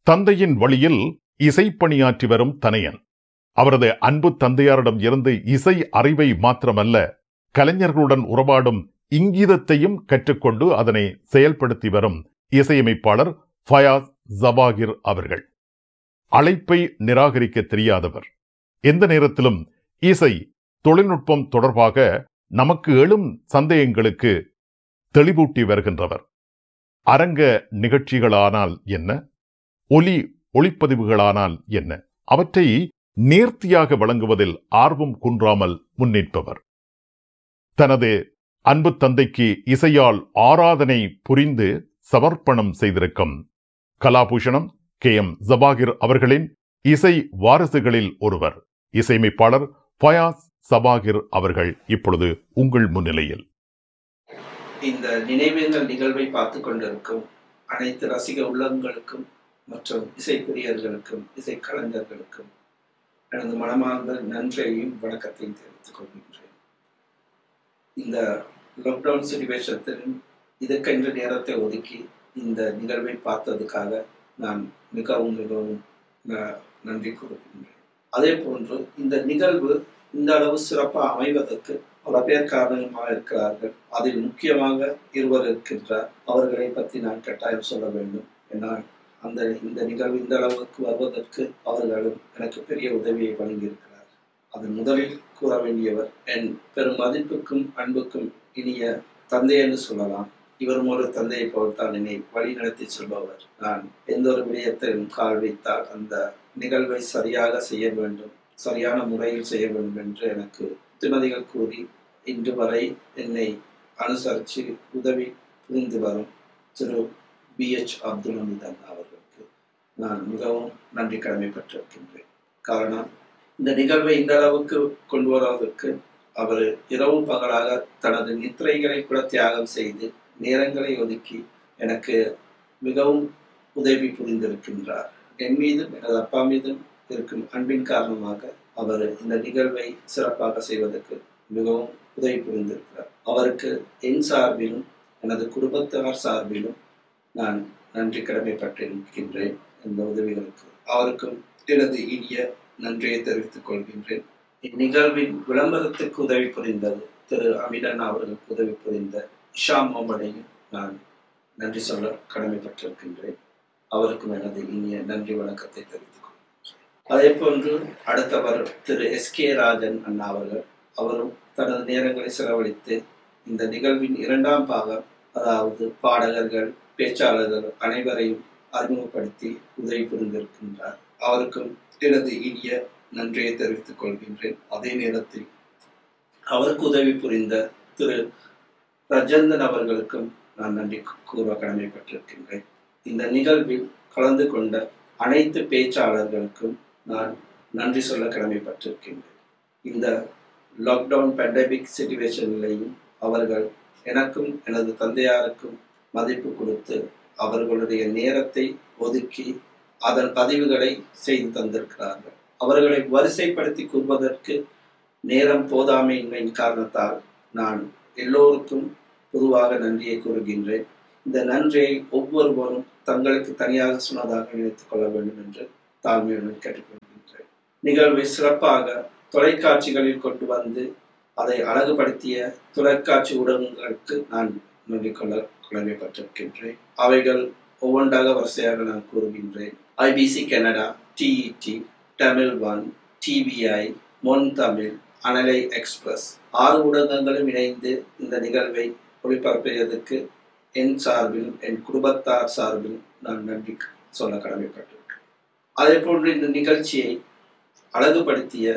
தந்தையின் வழியில் இசைப்பணியாற்றி வரும் தனையன். அவரது அன்பு தந்தையாரிடம் இருந்து இசை அறிவை மாத்திரமல்ல, கலைஞர்களுடன் உறவாடும் இங்கீதத்தையும் கற்றுக்கொண்டு அதனை செயல்படுத்தி வரும் இசையமைப்பாளர் ஃபயாஸ் ஜவாகிர் அவர்கள். அழைப்பை நிராகரிக்க தெரியாதவர். எந்த நேரத்திலும் இசை தொழில்நுட்பம் தொடர்பாக நமக்கு எழும் சந்தேகங்களுக்கு தெளிவூட்டி வருகின்றவர். அரங்க நிகழ்ச்சிகளானால் என்ன, ஒளிப்பதிவுகளானால் என்ன, அவற்றை நேர்த்தியாக வழங்குவதில் ஆர்வம் குன்றாமல் முன்னிற்பவர். தனது அன்பு தந்தைக்கு இசையால் ஆராதனை புரிந்து சமர்ப்பணம் செய்திருக்கும் கலாபூஷணம் KM ஜவாகிர் அவர்களின் இசை வாரிசுகளில் ஒருவர் இசையமைப்பாளர் ஃபயாஸ் ஜவாகிர் அவர்கள் இப்பொழுது உங்கள் முன்னிலையில். இந்த நினைவேந்தல் நிகழ்வை பார்த்து கொண்டிருக்கும் அனைத்து ரசிக உள்ளங்களுக்கும் மற்றும் இசைப்பிரியர்களுக்கும் இசைக்கலைஞர்களுக்கும் எனது மனமார்ந்த நன்றியையும் வணக்கத்தையும் தெரிவித்துக் கொள்கின்றேன். இந்த லாக்டவுன் சிச்சுவேஷத்திலும் இதற்கென்ற நேரத்தை ஒதுக்கி இந்த நிகழ்வை பார்த்ததுக்காக நான் மிகவும் நன்றி கூறுகின்றேன். அதே போன்று இந்த நிகழ்வு இந்த அளவு சிறப்பாக அமைவதற்கு பல பேர் காரணமாக இருக்கிறார்கள். அதில் முக்கியமாக இருவர் இருக்கின்றார். அவர்களை பற்றி நான் கட்டாயம் சொல்ல வேண்டும். ஏன்னால் இந்த நிகழ்வு இந்த அளவுக்கு வருவதற்கு அவர்களும் எனக்கு பெரிய உதவியை வழங்கியிருக்கிறார். அதன் முதலில் கூற வேண்டியவர் என் பெரும் மதிப்புக்கும் அன்புக்கும் இனிய தந்தை என்று சொல்லலாம். இவரும் ஒரு தந்தையை போல்தான் என்னை வழி நடத்தி செல்பவர். நான் எந்த ஒரு விடயத்தையும் கால் வைத்தால் அந்த நிகழ்வை சரியாக செய்ய வேண்டும், சரியான முறையில் செய்ய வேண்டும் என்று எனக்கு புத்திமதிகள் கூறி இன்று வரை என்னை அனுசரித்து உதவி புரிந்து வரும் திரு BH அப்துல் ஹமீத் அண்ணா அவர்களுக்கு நான் மிகவும் நன்றி கடமைப்பட்டிருக்கின்றேன். காரணம், இந்த நிகழ்வை இந்த அளவுக்கு கொண்டு வருவதற்கு அவர் இரவு பகலாக தனது நித்திரைகளை கூட தியாகம் செய்து நேரங்களை ஒதுக்கி எனக்கு மிகவும் உதவி புரிந்திருக்கின்றார். என் மீதும் எனது அப்பா மீதும் இருக்கும் அன்பின் காரணமாக அவர் இந்த நிகழ்வை சிறப்பாக செய்வதற்கு மிகவும் உதவி புரிந்திருக்கிறார். அவருக்கு என் சார்பிலும் எனது குடும்பத்தார் சார்பிலும் நான் நன்றி கடமைப்பட்டிருக்கின்றேன். இந்த உதவிகளுக்கு அவருக்கும் எனது இனிய நன்றியை தெரிவித்துக் கொள்கின்றேன். இந்நிகழ்வின் விளம்பரத்துக்கு உதவி புரிந்தது திரு அமிதன் அவர்களுக்கு உதவி புரிந்த இஷா முகமடையும் நான் நன்றி சொல்ல கடமைப்பட்டிருக்கின்றேன். அவருக்கும் எனது இனிய நன்றி வணக்கத்தை தெரிவித்துக் கொள்கின்றேன். அதே போன்று அடுத்தவர் திரு SK ராஜன் அண்ணா அவர்கள். அவரும் தனது நேரங்களை செலவழித்து இந்த நிகழ்வின் இரண்டாம் பாகம், அதாவது பாடகர்கள், பேச்சாளர்கள் அனைவரையும் அறிமுகப்படுத்தி உதவி புரிந்திருக்கின்றார். அவருக்கும் எனது இனிய நன்றியை தெரிவித்துக் கொள்கின்றேன். அதே நேரத்தில் அவருக்கு உதவி புரிந்த திரு ரஜந்தன் அவர்களுக்கும் நான் நன்றி கூற கடமைப்பட்டிருக்கின்றேன். இந்த நிகழ்வில் கலந்து கொண்ட அனைத்து பேச்சாளர்களுக்கும் நான் நன்றி சொல்ல கடமைப்பட்டிருக்கின்றேன். இந்த லாக்டவுன் பேண்டமிக் சிச்சுவேஷனிலேயும் அவர்கள் எனக்கும் எனது தந்தையாருக்கும் மதிப்பு கொடுத்து அவர்களுடைய நேரத்தை ஒதுக்கி அதன் பதிவுகளை செய்து தந்திருக்கிறார்கள். அவர்களை வரிசைப்படுத்தி கூறுவதற்கு நேரம் போதாமையின்மையின் காரணத்தால் நான் எல்லோருக்கும் பொதுவாக நன்றியை கூறுகின்றேன். இந்த நன்றியை ஒவ்வொருவரும் தங்களுக்கு தனியாக சொன்னதாக நினைத்துக் கொள்ள வேண்டும் என்று தாழ்மையுடன் கேட்டுக்கொள்கின்றேன். நிகழ்வை சிறப்பாக தொலைக்காட்சிகளில் கொண்டு வந்து அதை அழகுபடுத்திய தொலைக்காட்சி ஊடகங்களுக்கு நான் நன்றி கொள்ள கடமைப்பட்டிருக்கின்றேன். அவைகள் ஒவ்வொன்றாக வரிசையாக நான் கூறுகின்றேன். IBC Canada, TET, Tamil 1, TVI, மொன் Tamil, அனலை எக்ஸ்பிரஸ் 6 ஊடகங்களும் இணைந்து இந்த நிகழ்வை ஒளிபரப்பியதற்கு என் சார்பிலும் என் குடும்பத்தார் சார்பிலும் நான் நன்றி சொல்ல கடமைப்பட்டிருக்கேன். அதே போன்று இந்த நிகழ்ச்சியை அழகுபடுத்திய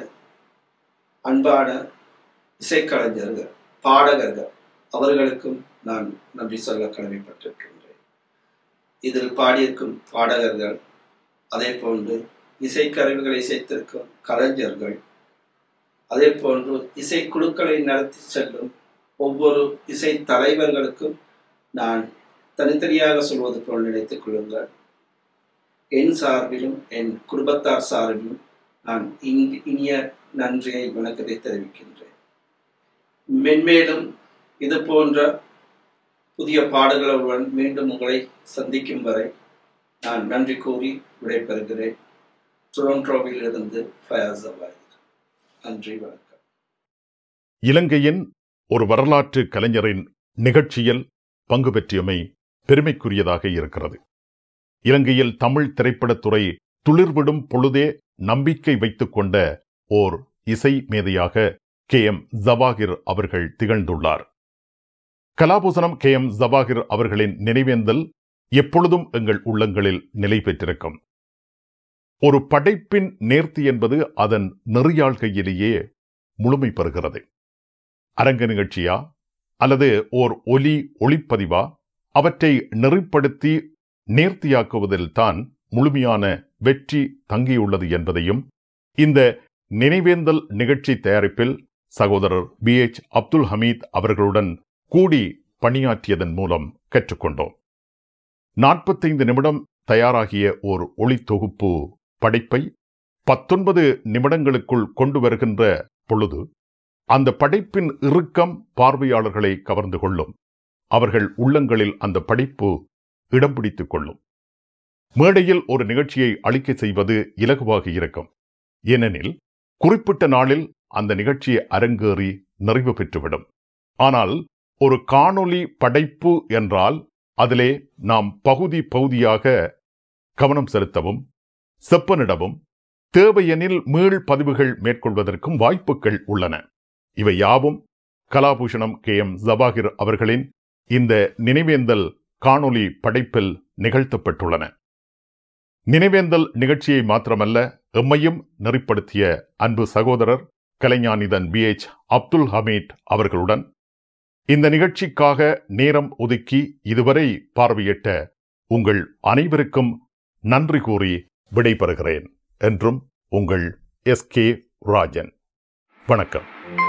அன்பான இசைக்கலைஞர்கள், பாடகர்கள் அவர்களுக்கும் நான் நன்றி சொல்ல கடமைப்பட்டிருக்கின்றேன். இதில் பாடியிருக்கும் பாடகர்கள், அதே போன்று இசைக்கருவிகளை இசைத்திருக்கும் கலைஞர்கள், அதே போன்று இசைக்குழுக்களை நடத்தி செல்லும் ஒவ்வொரு இசை தலைவர்களுக்கும் நான் தனித்தனியாக சொல்வது போல் நினைத்துக் கொள்ளுங்கள். என் சார்பிலும் என் குடும்பத்தார் சார்பிலும் நான் இனிய நன்றியை வணக்கத்தை தெரிவிக்கின்றேன். மென்மேலும் இது போன்ற புதிய பாடல்களுடன் மீண்டும் உங்களை சந்திக்கும் வரை நான் நன்றி கூறி விடைபெறுகிறேன். டொரண்டோவில் இருந்து ஃபயாஸ் ஜவாஹிர். நன்றி, வணக்கம். இலங்கையின் ஒரு வரலாற்று கலைஞரின் நிகழ்ச்சியில் பங்கு பெற்றியமை பெருமைக்குரியதாக இருக்கிறது. இலங்கையில் தமிழ் திரைப்படத்துறை துளிர்விடும் பொழுதே நம்பிக்கை வைத்துக் கொண்ட ஓர் இசை மேதையாக KM ஜவாஹிர் அவர்கள் திகழ்ந்துள்ளார். கலாபூசணம் KM ஜவாஹிர் அவர்களின் நினைவேந்தல் எப்பொழுதும் எங்கள் உள்ளங்களில் நிலை பெற்றிருக்கும். ஒரு படைப்பின் நேர்த்தி என்பது அதன் நெறியாள்கையிலேயே முழுமை பெறுகிறது. அரங்க நிகழ்ச்சியா அல்லது ஓர் ஒளிப்பதிவா அவற்றை நெறிப்படுத்தி நேர்த்தியாக்குவதில் தான் முழுமையான வெற்றி தங்கியுள்ளது என்பதையும் இந்த நினைவேந்தல் நிகழ்ச்சி தயாரிப்பில் சகோதரர் BH அப்துல் ஹமீத் அவர்களுடன் கூடி பணியாற்றியதன் மூலம் கற்றுக்கொண்டோம். 45 நிமிடம் தயாராகிய ஓர் ஒளித்தொகுப்பு படைப்பை 19 நிமிடங்களுக்குள் கொண்டு வருகின்ற பொழுது அந்த படைப்பின் இறுக்கம் பார்வையாளர்களை கவர்ந்து கொள்ளும். அவர்கள் உள்ளங்களில் அந்த படைப்பு இடம் பிடித்துக் கொள்ளும். மேடையில் ஒரு நிகழ்ச்சியை அளிக்க செய்வது இலகுவாக இருக்கும். ஏனெனில் குறிப்பிட்ட நாளில் அந்த நிகழ்ச்சியை அரங்கேறி நிறைவு பெற்றுவிடும். ஆனால் ஒரு காணொளி படைப்பு என்றால் அதிலே நாம் பகுதியாக கவனம் செலுத்தவும் செப்பனிடவும் தேவையெனில் மீள் பதிவுகள் மேற்கொள்வதற்கும் வாய்ப்புகள் உள்ளன. இவை யாவும் கலாபூஷணம் KM ஜவாஹிர் அவர்களின் இந்த நினைவேந்தல் காணொளி படைப்பில் நிகழ்த்தப்பட்டுள்ளன. நினைவேந்தல் நிகழ்ச்சியை மாத்திரமல்ல, எம்மையும் நெறிப்படுத்திய அன்பு சகோதரர் கலைஞானிதன் BH அப்துல் ஹமீத் அவர்களுடன் இந்த நிகழ்ச்சிக்காக நேரம் ஒதுக்கி இதுவரை பார்வையிட்ட உங்கள் அனைவருக்கும் நன்றி கூறி விடைபெறுகிறேன். என்றும் உங்கள் SK ராஜன். வணக்கம்.